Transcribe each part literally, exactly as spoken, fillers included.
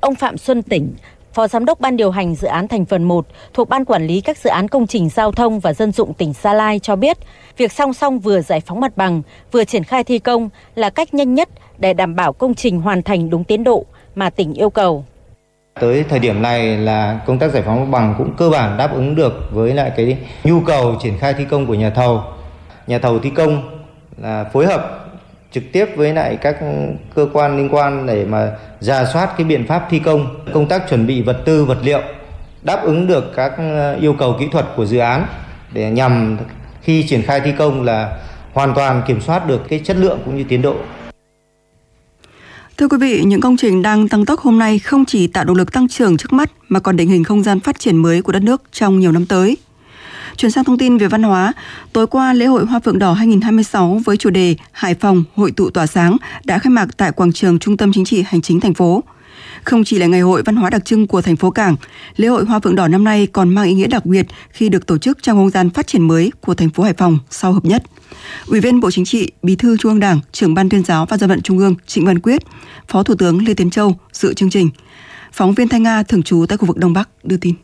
Ông Phạm Xuân Tĩnh, Phó Giám đốc Ban điều hành dự án thành phần một thuộc Ban quản lý các dự án công trình giao thông và dân dụng tỉnh Gia Lai cho biết, việc song song vừa giải phóng mặt bằng, vừa triển khai thi công là cách nhanh nhất để đảm bảo công trình hoàn thành đúng tiến độ mà tỉnh yêu cầu. Tới thời điểm này là công tác giải phóng mặt bằng cũng cơ bản đáp ứng được với lại cái nhu cầu triển khai thi công của nhà thầu. Nhà thầu thi công là phối hợp trực tiếp với lại các cơ quan liên quan để mà rà soát cái biện pháp thi công, công tác chuẩn bị vật tư, vật liệu đáp ứng được các yêu cầu kỹ thuật của dự án để nhằm khi triển khai thi công là hoàn toàn kiểm soát được cái chất lượng cũng như tiến độ. Thưa quý vị, những công trình đang tăng tốc hôm nay không chỉ tạo động lực tăng trưởng trước mắt mà còn định hình không gian phát triển mới của đất nước trong nhiều năm tới. Chuyển sang thông tin về văn hóa, tối qua lễ hội Hoa Phượng Đỏ hai không hai sáu với chủ đề Hải Phòng hội tụ tỏa sáng đã khai mạc tại quảng trường Trung tâm Chính trị Hành chính thành phố. Không chỉ là ngày hội văn hóa đặc trưng của thành phố Cảng, lễ hội Hoa Phượng Đỏ năm nay còn mang ý nghĩa đặc biệt khi được tổ chức trong không gian phát triển mới của thành phố Hải Phòng sau hợp nhất. Ủy viên Bộ Chính trị, Bí thư Trung ương Đảng, Trưởng ban Tuyên giáo và Dân vận Trung ương Trịnh Văn Quyết, Phó Thủ tướng Lê Tiến Châu dự chương trình. Phóng viên Thanh Nga thường trú tại khu vực Đông Bắc đưa tin.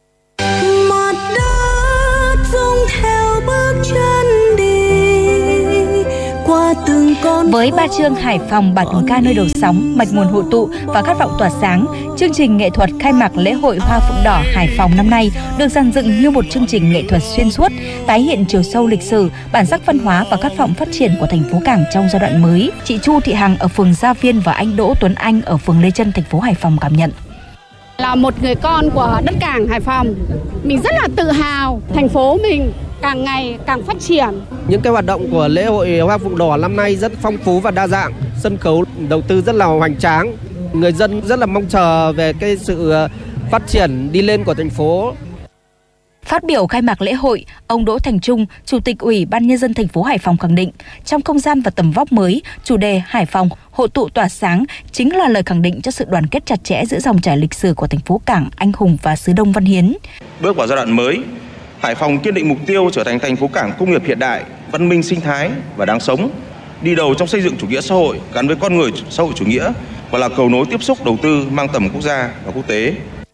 Với ba chương Hải Phòng, bản ca nơi đầu sóng, mạch nguồn hội tụ và khát vọng tỏa sáng, chương trình nghệ thuật khai mạc lễ hội Hoa Phượng Đỏ Hải Phòng năm nay được dàn dựng như một chương trình nghệ thuật xuyên suốt, tái hiện chiều sâu lịch sử, bản sắc văn hóa và khát vọng phát triển của thành phố Cảng trong giai đoạn mới. Chị Chu Thị Hằng ở phường Gia Viên và anh Đỗ Tuấn Anh ở phường Lê Chân, thành phố Hải Phòng cảm nhận. Là một người con của đất Cảng Hải Phòng, mình rất là tự hào thành phố mình càng ngày càng phát triển. Những cái hoạt động của lễ hội Hoa Phượng Đỏ năm nay rất phong phú và đa dạng, sân khấu đầu tư rất là hoành tráng. Người dân rất là mong chờ về cái sự phát triển đi lên của thành phố. Phát biểu khai mạc lễ hội, ông Đỗ Thành Trung, Chủ tịch Ủy ban Nhân dân thành phố Hải Phòng khẳng định, trong không gian và tầm vóc mới, chủ đề Hải Phòng hội tụ tỏa sáng chính là lời khẳng định cho sự đoàn kết chặt chẽ giữa dòng chảy lịch sử của thành phố Cảng anh hùng và xứ Đông Văn Hiến. Bước vào giai đoạn mới, Hải Phòng kiên định mục tiêu trở thành thành phố cảng công nghiệp hiện đại, văn minh sinh thái và đáng sống, đi đầu trong xây dựng chủ nghĩa xã hội gắn với con người xã hội chủ nghĩa và là cầu nối tiếp xúc đầu tư mang tầm quốc gia và quốc tế.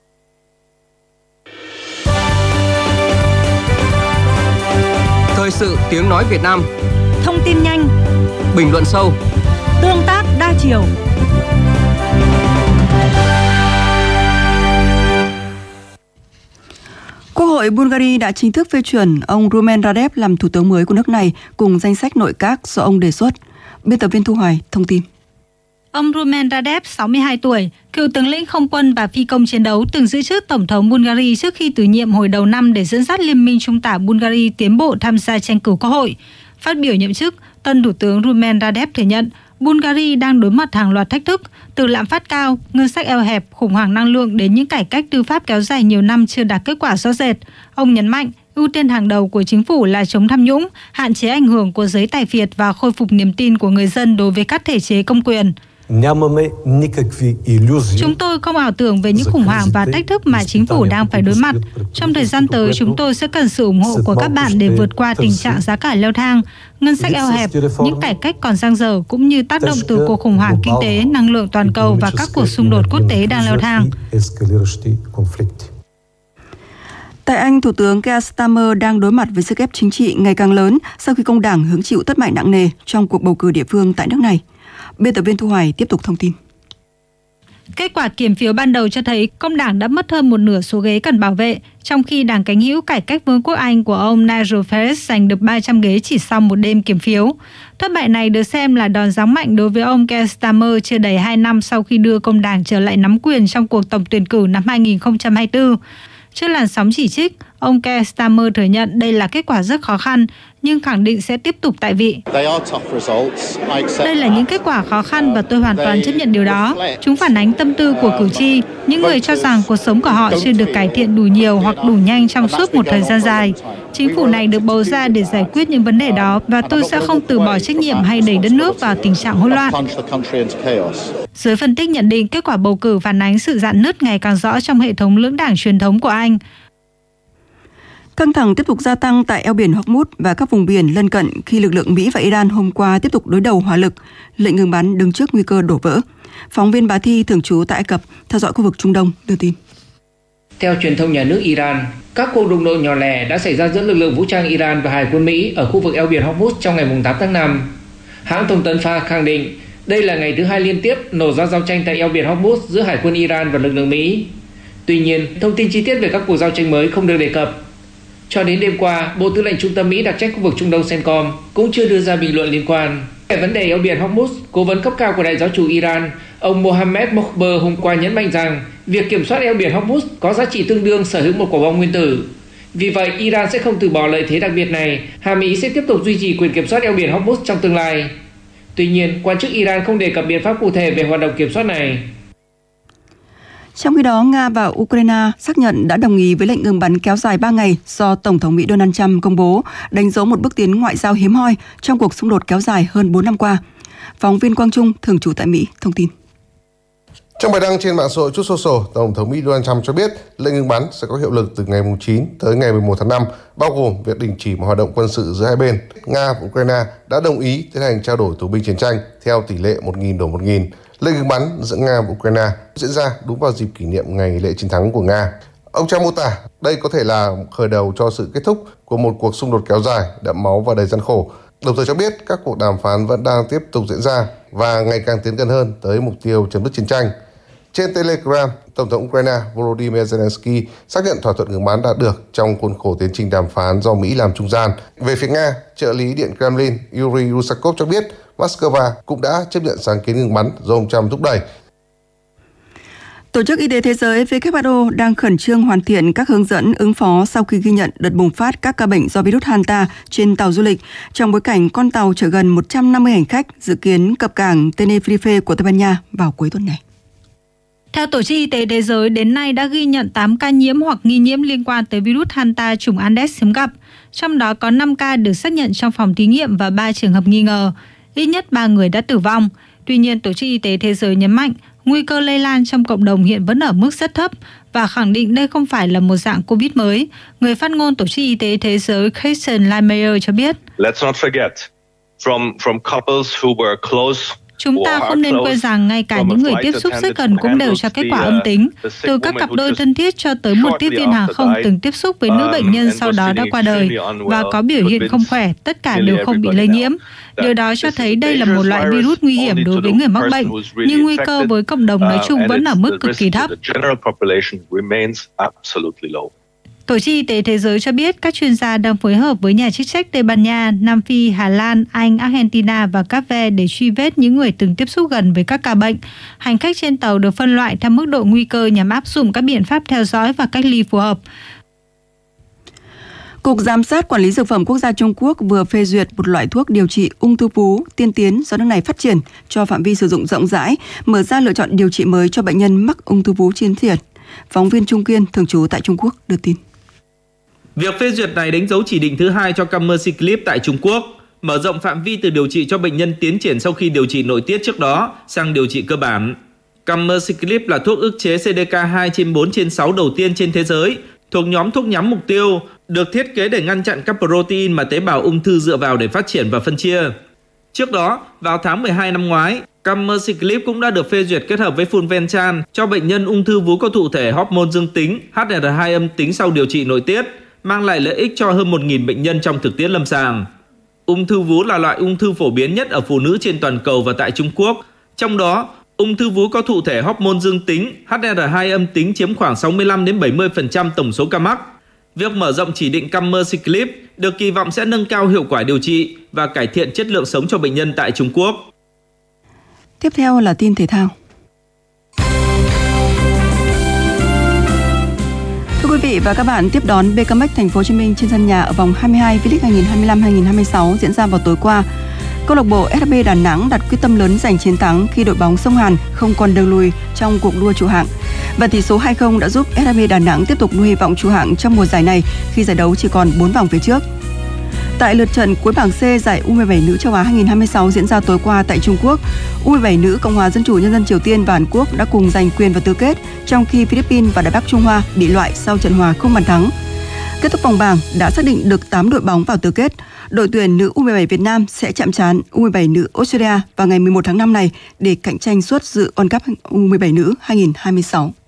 Thời sự tiếng nói Việt Nam. Thông tin nhanh, bình luận sâu, tương tác đa chiều. Quốc hội Bulgaria đã chính thức phê chuẩn ông Rumen Radev làm thủ tướng mới của nước này cùng danh sách nội các do ông đề xuất. Biên tập viên Thu Hoài thông tin. Ông Rumen Radev, sáu mươi hai tuổi, cựu tướng lĩnh không quân và phi công chiến đấu, từng giữ chức tổng thống Bulgaria trước khi từ nhiệm hồi đầu năm để dẫn dắt Liên minh Trung tả Bulgaria tiến bộ tham gia tranh cử quốc hội. Phát biểu nhậm chức, tân thủ tướng Rumen Radev thừa nhận Bulgaria đang đối mặt hàng loạt thách thức, từ lạm phát cao, ngân sách eo hẹp, khủng hoảng năng lượng đến những cải cách tư pháp kéo dài nhiều năm chưa đạt kết quả rõ rệt. Ông nhấn mạnh, ưu tiên hàng đầu của chính phủ là chống tham nhũng, hạn chế ảnh hưởng của giới tài phiệt và khôi phục niềm tin của người dân đối với các thể chế công quyền. Chúng tôi không ảo tưởng về những khủng hoảng và thách thức mà chính phủ đang phải đối mặt. Trong thời gian tới, chúng tôi sẽ cần sự ủng hộ của các bạn để vượt qua tình trạng giá cả leo thang, ngân sách eo hẹp, những cải cách còn dang dở cũng như tác động từ cuộc khủng hoảng kinh tế, năng lượng toàn cầu và các cuộc xung đột quốc tế đang leo thang. Tại Anh, Thủ tướng Keir Starmer đang đối mặt với sức ép chính trị ngày càng lớn sau khi công đảng hứng chịu thất bại nặng nề trong cuộc bầu cử địa phương tại nước này. Biên tập viên Thu Hoài tiếp tục thông tin. Kết quả kiểm phiếu ban đầu cho thấy công đảng đã mất hơn một nửa số ghế cần bảo vệ, trong khi đảng cánh hữu cải cách Vương quốc Anh của ông Nigel Farage giành được ba trăm ghế chỉ sau một đêm kiểm phiếu. Thất bại này được xem là đòn giáng mạnh đối với ông Keir Starmer chưa đầy hai năm sau khi đưa công đảng trở lại nắm quyền trong cuộc tổng tuyển cử năm hai nghìn không trăm hai mươi tư. Trước làn sóng chỉ trích, ông Keir Starmer thừa nhận đây là kết quả rất khó khăn, nhưng khẳng định sẽ tiếp tục tại vị. Đây là những kết quả khó khăn và tôi hoàn toàn chấp nhận điều đó. Chúng phản ánh tâm tư của cử tri, những người cho rằng cuộc sống của họ chưa được cải thiện đủ nhiều hoặc đủ nhanh trong suốt một thời gian dài. Chính phủ này được bầu ra để giải quyết những vấn đề đó và tôi sẽ không từ bỏ trách nhiệm hay đẩy đất nước vào tình trạng hỗn loạn. Giới phân tích nhận định kết quả bầu cử phản ánh sự rạn nứt ngày càng rõ trong hệ thống lưỡng đảng truyền thống của Anh. Căng thẳng tiếp tục gia tăng tại eo biển Hormuz và các vùng biển lân cận khi lực lượng Mỹ và Iran hôm qua tiếp tục đối đầu hỏa lực, lệnh ngừng bắn đứng trước nguy cơ đổ vỡ. Phóng viên Bá Thi thường trú tại Ai Cập theo dõi khu vực Trung Đông đưa tin. Theo truyền thông nhà nước Iran, các cuộc đụng độ nhỏ lẻ đã xảy ra giữa lực lượng vũ trang Iran và Hải quân Mỹ ở khu vực eo biển Hormuz trong ngày tám tháng năm. Hãng thông tấn F A khẳng định đây là ngày thứ hai liên tiếp nổ ra giao tranh tại eo biển Hormuz giữa Hải quân Iran và lực lượng Mỹ. Tuy nhiên, thông tin chi tiết về các cuộc giao tranh mới không được đề cập. Cho đến đêm qua, Bộ Tư lệnh Trung tâm Mỹ đặc trách khu vực Trung Đông CENTCOM cũng chưa đưa ra bình luận liên quan. Về vấn đề eo biển Hormuz, cố vấn cấp cao của Đại giáo chủ Iran, ông Mohammad Mokhber hôm qua nhấn mạnh rằng việc kiểm soát eo biển Hormuz có giá trị tương đương sở hữu một quả bom nguyên tử. Vì vậy, Iran sẽ không từ bỏ lợi thế đặc biệt này, hàm ý sẽ tiếp tục duy trì quyền kiểm soát eo biển Hormuz trong tương lai. Tuy nhiên, quan chức Iran không đề cập biện pháp cụ thể về hoạt động kiểm soát này. Trong khi đó, Nga và Ukraine xác nhận đã đồng ý với lệnh ngừng bắn kéo dài ba ngày do Tổng thống Mỹ Donald Trump công bố, đánh dấu một bước tiến ngoại giao hiếm hoi trong cuộc xung đột kéo dài hơn bốn năm qua. Phóng viên Quang Trung, thường trú tại Mỹ, thông tin. Trong bài đăng trên mạng xã hội Truth Social, Tổng thống Mỹ Donald Trump cho biết lệnh ngừng bắn sẽ có hiệu lực từ ngày chín tới ngày mười một tháng năm, bao gồm việc đình chỉ mọi hoạt động quân sự giữa hai bên. Nga và Ukraine đã đồng ý tiến hành trao đổi tù binh chiến tranh theo tỷ lệ một nghìn đổi một nghìn. Lệnh ngừng bắn giữa Nga và Ukraine diễn ra đúng vào dịp kỷ niệm ngày lễ chiến thắng của Nga. Ông Trump mô tả đây có thể là khởi đầu cho sự kết thúc của một cuộc xung đột kéo dài, đẫm máu và đầy gian khổ. Đồng thời cho biết các cuộc đàm phán vẫn đang tiếp tục diễn ra và ngày càng tiến gần hơn tới mục tiêu chấm dứt chiến tranh. Trên Telegram, Tổng thống Ukraine Volodymyr Zelensky xác nhận thỏa thuận ngừng bắn đạt được trong khuôn khổ tiến trình đàm phán do Mỹ làm trung gian. Về phía Nga, trợ lý Điện Kremlin Yuri Rusakov cho biết Moscow cũng đã chấp nhận sáng kiến ngừng bắn do ông Trump thúc đẩy. Tổ chức Y tế Thế giới W H O đang khẩn trương hoàn thiện các hướng dẫn ứng phó sau khi ghi nhận đợt bùng phát các ca bệnh do virus Hanta trên tàu du lịch, trong bối cảnh con tàu chở gần một trăm năm mươi hành khách dự kiến cập cảng Tenerife của Tây Ban Nha vào cuối tuần này. Theo Tổ chức Y tế Thế giới, đến nay đã ghi nhận tám ca nhiễm hoặc nghi nhiễm liên quan tới virus Hanta chủng Andes hiếm gặp. Trong đó có năm ca được xác nhận trong phòng thí nghiệm và ba trường hợp nghi ngờ. Ít nhất ba người đã tử vong. Tuy nhiên, Tổ chức Y tế Thế giới nhấn mạnh nguy cơ lây lan trong cộng đồng hiện vẫn ở mức rất thấp và khẳng định đây không phải là một dạng Covid mới. Người phát ngôn Tổ chức Y tế Thế giới Christian Lindmeier cho biết. Let's not forget, from, from couples who were close. Chúng ta không nên quên rằng ngay cả những người tiếp xúc rất gần cũng đều cho kết quả âm tính. Từ các cặp đôi thân thiết cho tới một tiếp viên hàng không từng tiếp xúc với nữ bệnh nhân sau đó đã qua đời và có biểu hiện không khỏe, tất cả đều không bị lây nhiễm. Điều đó cho thấy đây là một loại virus nguy hiểm đối với người mắc bệnh, nhưng nguy cơ với cộng đồng nói chung vẫn ở mức cực kỳ thấp. Tổ chức Y tế Thế giới cho biết các chuyên gia đang phối hợp với nhà chức trách Tây Ban Nha, Nam Phi, Hà Lan, Anh, Argentina và Cape Verde để truy vết những người từng tiếp xúc gần với các ca bệnh. Hành khách trên tàu được phân loại theo mức độ nguy cơ nhằm áp dụng các biện pháp theo dõi và cách ly phù hợp. Cục Giám sát Quản lý Dược phẩm Quốc gia Trung Quốc vừa phê duyệt một loại thuốc điều trị ung thư vú tiên tiến do nước này phát triển cho phạm vi sử dụng rộng rãi, mở ra lựa chọn điều trị mới cho bệnh nhân mắc ung thư vú tiến triển. Phóng viên Trung Kiên, thường trú tại Trung Quốc, đưa tin. Việc phê duyệt này đánh dấu chỉ định thứ hai cho Camericlip tại Trung Quốc, mở rộng phạm vi từ điều trị cho bệnh nhân tiến triển sau khi điều trị nội tiết trước đó sang điều trị cơ bản. Camericlip là thuốc ức chế C D K hai trên bốn trên sáu đầu tiên trên thế giới, thuộc nhóm thuốc nhắm mục tiêu, được thiết kế để ngăn chặn các protein mà tế bào ung thư dựa vào để phát triển và phân chia. Trước đó, vào tháng mười hai năm ngoái, Camericlip cũng đã được phê duyệt kết hợp với Fulvenchan cho bệnh nhân ung thư vú có thụ thể hormone dương tính, H R hai âm tính sau điều trị nội tiết, mang lại lợi ích cho hơn một nghìn bệnh nhân trong thực tiễn lâm sàng. Ung thư vú là loại ung thư phổ biến nhất ở phụ nữ trên toàn cầu và tại Trung Quốc. Trong đó, ung thư vú có thụ thể hormone dương tính, H R hai âm tính chiếm khoảng sáu mươi lăm đến bảy mươi phần trăm tổng số ca mắc. Việc mở rộng chỉ định Camericlip được kỳ vọng sẽ nâng cao hiệu quả điều trị và cải thiện chất lượng sống cho bệnh nhân tại Trung Quốc. Tiếp theo là tin thể thao. Thưa quý vị và các bạn, tiếp đón bê ca em ích Thành phố Hồ Chí Minh trên sân nhà ở vòng hai mươi hai V-League hai nghìn không trăm hai mươi lăm hai nghìn không trăm hai mươi sáu diễn ra vào tối qua. Câu lạc bộ ét hát bê Đà Nẵng đặt quyết tâm lớn giành chiến thắng khi đội bóng sông Hàn không còn đường lùi trong cuộc đua trụ hạng. Và tỷ số hai không đã giúp ét hát bê Đà Nẵng tiếp tục nuôi hy vọng trụ hạng trong mùa giải này khi giải đấu chỉ còn bốn vòng phía trước. Tại lượt trận cuối bảng C giải U mười bảy nữ châu Á hai nghìn không trăm hai mươi sáu diễn ra tối qua tại Trung Quốc, U mười bảy nữ Cộng hòa Dân chủ Nhân dân Triều Tiên và Hàn Quốc đã cùng giành quyền vào tứ kết, trong khi Philippines và Đài Bắc Trung Hoa bị loại sau trận hòa không bàn thắng. Kết thúc vòng bảng đã xác định được tám đội bóng vào tứ kết. Đội tuyển nữ U mười bảy Việt Nam sẽ chạm trán U mười bảy nữ Australia vào ngày mười một tháng năm này để cạnh tranh suất dự World Cup U mười bảy nữ hai không hai sáu.